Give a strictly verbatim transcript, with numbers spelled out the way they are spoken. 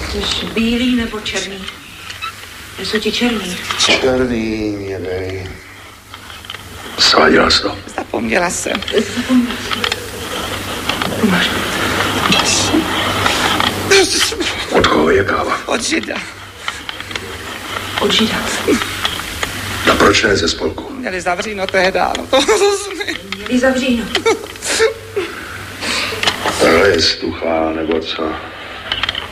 Jsi bílý nebo černý? Jsou ti černý. Černý, měnej. Sváděla jsi to? Zapomněla jsem. Zapomněla jsem. Od koho je káva? Od Žida. Od Žida. A proč ne ze spolku? Měli zavříno tehda, no to Měli zavříno. Ale je stuchá, nebo co?